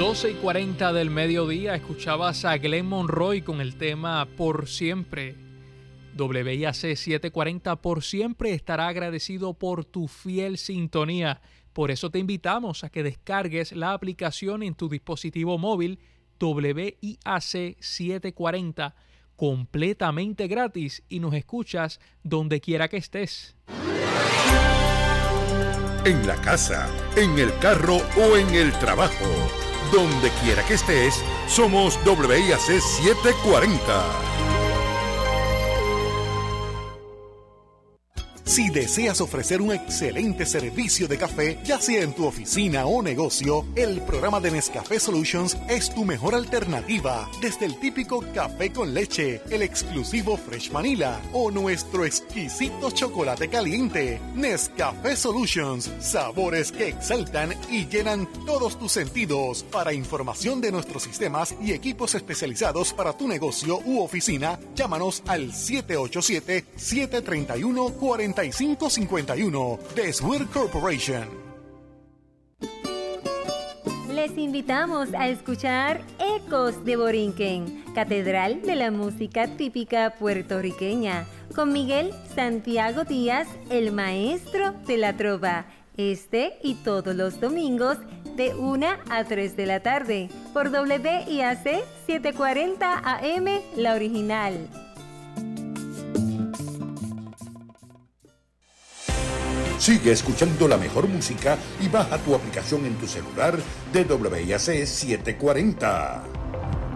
12:40 del mediodía, escuchabas a Glenn Monroy con el tema Por Siempre. WIAC 740 por siempre estará agradecido por tu fiel sintonía. Por eso te invitamos a que descargues la aplicación en tu dispositivo móvil WIAC 740 completamente gratis y nos escuchas donde quiera que estés. En la casa, en el carro o en el trabajo. Donde quiera que estés, somos WIAC 740. Si deseas ofrecer un excelente servicio de café, ya sea en tu oficina o negocio, el programa de Nescafé Solutions es tu mejor alternativa. Desde el típico café con leche, el exclusivo Fresh Vanilla o nuestro exquisito chocolate caliente. Nescafé Solutions, sabores que exaltan y llenan todos tus sentidos. Para información de nuestros sistemas y equipos especializados para tu negocio u oficina, llámanos al 787-731-4551 de Swear Corporation. Les invitamos a escuchar Ecos de Borinquen, Catedral de la Música Típica Puertorriqueña, con Miguel Santiago Díaz, el maestro de la trova, este y todos los domingos de 1 a 3 de la tarde, por WIAC 740 AM, la original. Sigue escuchando la mejor música y baja tu aplicación en tu celular de WIAC 740.